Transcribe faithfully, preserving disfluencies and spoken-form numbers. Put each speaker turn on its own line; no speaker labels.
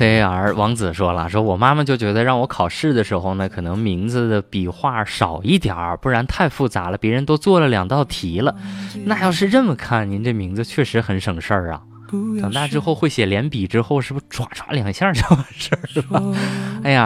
C A R 王子说了，说我妈妈就觉得让我考试的时候呢，可能名字的笔画少一点儿，不然太复杂了，别人都做了两道题了。那要是这么看，您这名字确实很省事儿啊。长大之后会写连笔之后，是不是唰唰两下就完事儿了？哎呀。